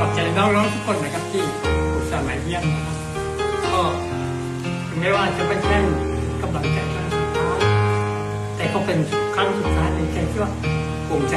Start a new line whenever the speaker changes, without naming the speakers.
อบใจน้องๆทุกคนนะครับที่อุตส่าห์มาเยี่ยมนะครับก็ถึงแม้ว่าจะเป็นแค่กำลังใจครั้งสุดท้ายแต่ก็เป็นครั้งสุดท้ายในใจที่ว่าภูมิใจ